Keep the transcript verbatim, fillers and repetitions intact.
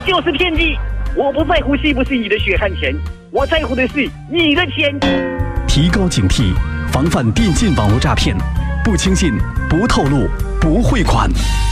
就是骗局。我不在乎是不是你的血汗钱，我在乎的是你的钱。 提高警惕，防范电信网络诈骗，不轻信，不透露，不汇款。